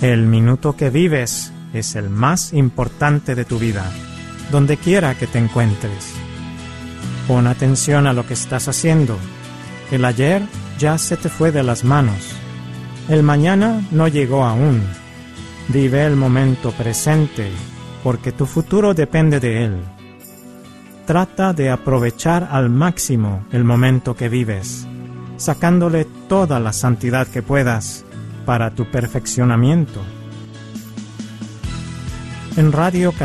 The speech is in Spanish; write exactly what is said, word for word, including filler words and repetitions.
El minuto que vives es el más importante de tu vida, donde quiera que te encuentres. Pon atención a lo que estás haciendo. El ayer ya se te fue de las manos. El mañana no llegó aún. Vive el momento presente, porque tu futuro depende de él. Trata de aprovechar al máximo el momento que vives, sacándole toda la santidad que puedas para tu perfeccionamiento. En Radio